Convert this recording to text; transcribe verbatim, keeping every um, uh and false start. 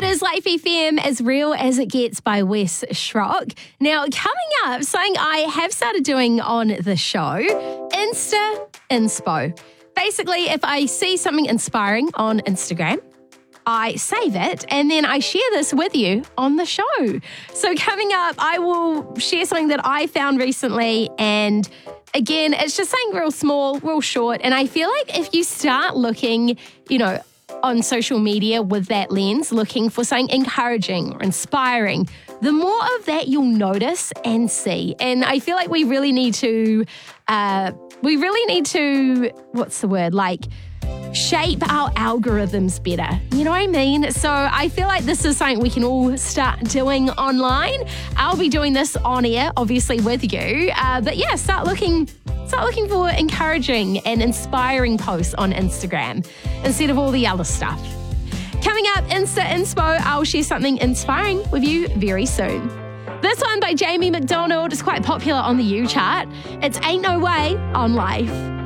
is Life F M, As Real As It Gets by Wes Schrock. Now, coming up, something I have started doing on the show, Insta Inspo. Basically, if I see something inspiring on Instagram, I save it and then I share this with you on the show. So coming up, I will share something that I found recently, and again, it's just something real small, real short. And I feel like if you start looking, you know, on social media with that lens, looking for something encouraging or inspiring, the more of that you'll notice and see. And I feel like we really need to, uh, we really need to, what's the word, like shape our algorithms better. You know what I mean? So I feel like this is something we can all start doing online. I'll be doing this on air, obviously, with you. Uh, but yeah, start looking start looking for encouraging and inspiring posts on Instagram instead of all the other stuff. Coming up, Insta Inspo, I'll share something inspiring with you very soon. This one by Jamie McDonald is quite popular on the U chart. It's Ain't No Way on Life.